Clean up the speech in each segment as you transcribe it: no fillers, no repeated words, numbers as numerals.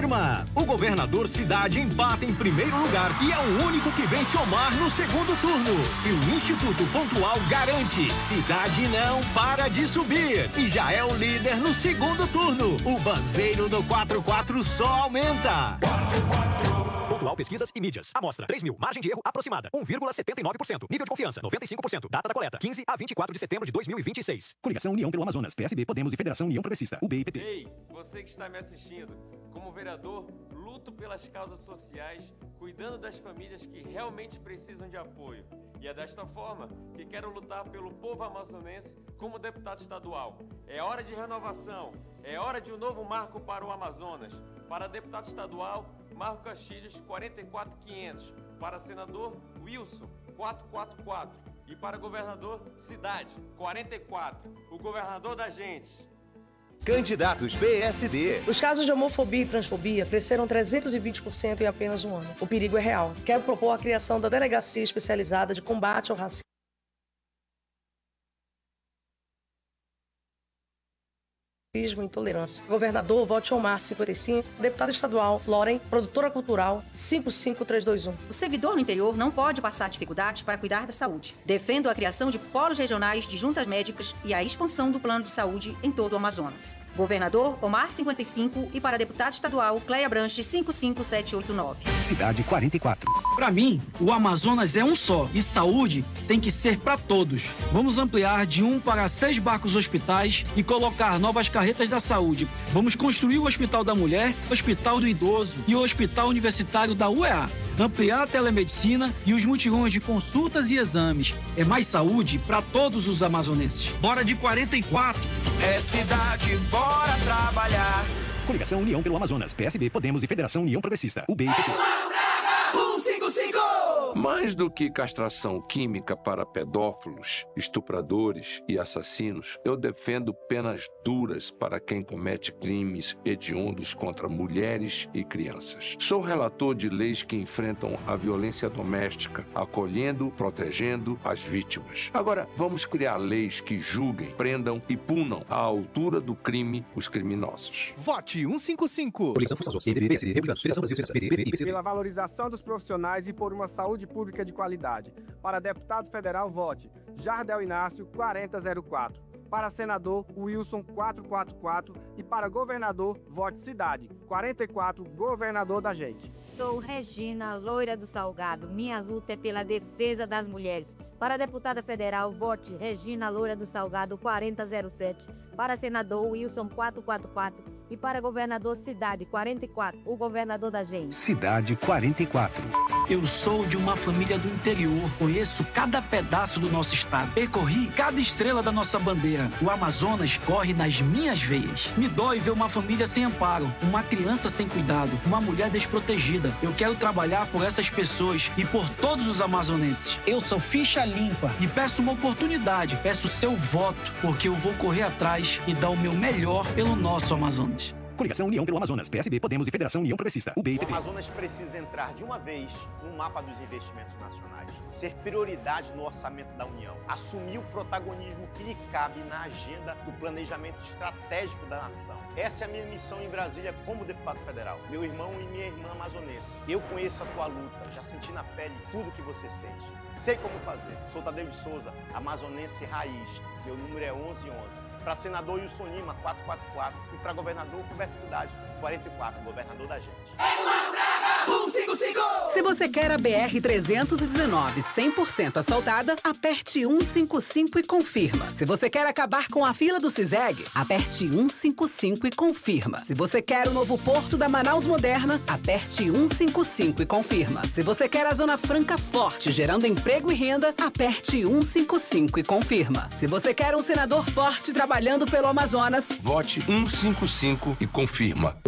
confirma. O governador Cidade empata em primeiro lugar e é o único que vence Omar no segundo turno. E o Instituto Pontual garante: Cidade não para de subir e já é o líder no segundo turno. O banzeiro do 44 só aumenta. Pontual Pesquisas e Mídias. Amostra 3.000. Margem de erro aproximada 1,79%. Nível de confiança 95%. Data da coleta 15 a 24 de setembro de 2026. Coligação União pelo Amazonas. PSB, Podemos e Federação União Progressista. UB e PP. Ei, você que está me assistindo. Como vereador, luto pelas causas sociais, cuidando das famílias que realmente precisam de apoio. E é desta forma que quero lutar pelo povo amazonense como deputado estadual. É hora de renovação. É hora de um novo marco para o Amazonas. Para deputado estadual, Marco Castilhos, 44.500. Para senador, Wilson, 444. E para governador, Cidade, 44. O governador da gente. Candidatos PSD. Os casos de homofobia e transfobia cresceram 320% em apenas um ano. O perigo é real. Quero propor a criação da Delegacia Especializada de Combate ao Racismo e intolerância. Governador, vote Omar 55. Deputado estadual, Loren, produtora cultural 55321. O servidor no interior não pode passar dificuldades para cuidar da saúde. Defendo a criação de polos regionais de juntas médicas e a expansão do plano de saúde em todo o Amazonas. Governador, Omar 55 e para deputado estadual, Cleia Branche 55789. Cidade 44. Para mim, o Amazonas é um só e saúde tem que ser para todos. Vamos ampliar de 1 para 6 barcos hospitais e colocar novas carretas da saúde. Vamos construir o Hospital da Mulher, o Hospital do Idoso e o Hospital Universitário da UEA. Ampliar a telemedicina e os mutirões de consultas e exames. É mais saúde para todos os amazonenses. Bora de 44! É cidade, bora trabalhar. Coligação União pelo Amazonas. PSB, Podemos e Federação União Progressista. UB e PP. 155! Mais do que castração química para pedófilos, estupradores e assassinos, eu defendo penas duras para quem comete crimes hediondos contra mulheres e crianças. Sou relator de leis que enfrentam a violência doméstica, acolhendo, protegendo as vítimas. Agora, vamos criar leis que julguem, prendam e punam à altura do crime os criminosos. Vote 155. Pela valorização dos profissionais e por uma saúde pública de qualidade. Para deputado federal, vote Jardel Inácio 4004. Para senador, Wilson 444. E para governador, vote Cidade 44, governador da gente. Sou Regina, loira do Salgado. Minha luta é pela defesa das mulheres. Para deputada federal, vote Regina, loira do Salgado 4007. Para senador, Wilson 444. E para governador, Cidade 44, o governador da gente. Cidade 44. Eu sou de uma família do interior. Conheço cada pedaço do nosso estado. Percorri cada estrela da nossa bandeira. O Amazonas corre nas minhas veias. Me dói ver uma família sem amparo, uma criança sem cuidado, uma mulher desprotegida. Eu quero trabalhar por essas pessoas e por todos os amazonenses. Eu sou ficha limpa e peço uma oportunidade, peço seu voto, porque eu vou correr atrás e dar o meu melhor pelo nosso Amazonas. Coligação União pelo Amazonas. PSB, Podemos e Federação União Progressista. UB e PP. O Amazonas precisa entrar de uma vez no mapa dos investimentos nacionais, ser prioridade no orçamento da União, assumir o protagonismo que lhe cabe na agenda do planejamento estratégico da nação. Essa é a minha missão em Brasília como deputado federal. Meu irmão e minha irmã amazonense, eu conheço a tua luta, já senti na pele tudo que você sente. Sei como fazer. Sou Tadeu de Souza, amazonense raiz. Meu número é 1111. Para senador, Wilson Lima, 444. E para governador, Roberto Cidade, 44, governador da gente. 155! Se você quer a BR-319 100% asfaltada, aperte 155 e confirma. Se você quer acabar com a fila do CISEG, aperte 155 e confirma. Se você quer o novo porto da Manaus Moderna, aperte 155 e confirma. Se você quer a Zona Franca forte, gerando emprego e renda, aperte 155 e confirma. Se você quer um senador forte trabalhando pelo Amazonas, vote 155 e confirma.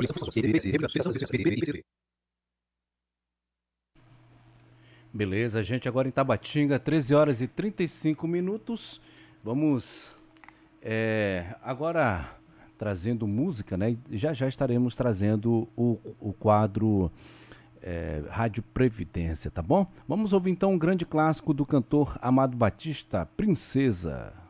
Beleza, gente, agora em Tabatinga, 13 horas e 35 minutos. Vamos agora trazendo música, né? Já estaremos trazendo o quadro Rádio Previdência, tá bom? Vamos ouvir então um grande clássico do cantor Amado Batista, Princesa.